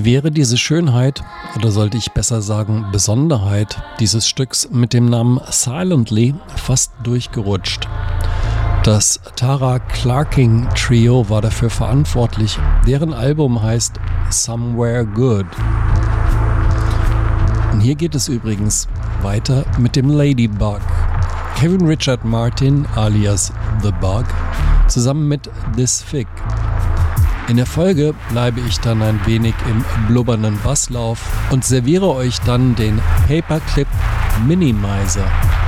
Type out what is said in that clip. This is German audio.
Mir wäre diese Schönheit, oder sollte ich besser sagen Besonderheit dieses Stücks mit dem Namen Silently fast durchgerutscht. Das Tara Clarking Trio war dafür verantwortlich. Deren Album heißt Somewhere Good. Und hier geht es übrigens weiter mit dem Ladybug. Kevin Richard Martin alias The Bug zusammen mit This Fig. In der Folge bleibe ich dann ein wenig im blubbernden Basslauf und serviere euch dann den Paperclip Minimizer.